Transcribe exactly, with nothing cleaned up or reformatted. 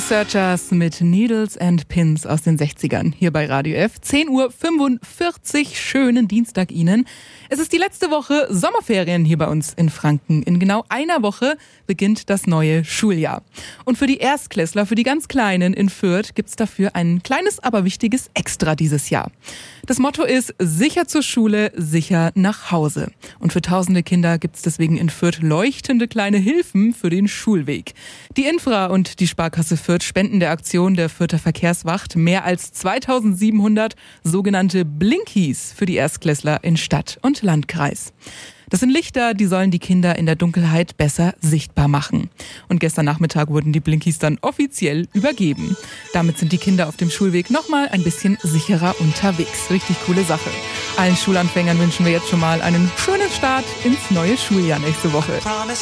Searchers mit Needles and Pins aus den sechzigern hier bei Radio F. zehn Uhr fünfundvierzig, schönen Dienstag Ihnen. Es ist die letzte Woche Sommerferien hier bei uns in Franken. In genau einer Woche beginnt das neue Schuljahr. Und für die Erstklässler, für die ganz Kleinen in Fürth gibt's dafür ein kleines, aber wichtiges Extra dieses Jahr. Das Motto ist sicher zur Schule, sicher nach Hause. Und für tausende Kinder gibt's deswegen in Fürth leuchtende kleine Hilfen für den Schulweg. Die Infra und die Sparkasse Fürth spenden der Aktion der Fürther Verkehrswacht mehr als zweitausendsiebenhundert sogenannte Blinkies für die Erstklässler in Stadt und Landkreis. Das sind Lichter, die sollen die Kinder in der Dunkelheit besser sichtbar machen. Und gestern Nachmittag wurden die Blinkies dann offiziell übergeben. Damit sind die Kinder auf dem Schulweg nochmal ein bisschen sicherer unterwegs. Richtig coole Sache. Allen Schulanfängern wünschen wir jetzt schon mal einen schönen Start ins neue Schuljahr nächste Woche.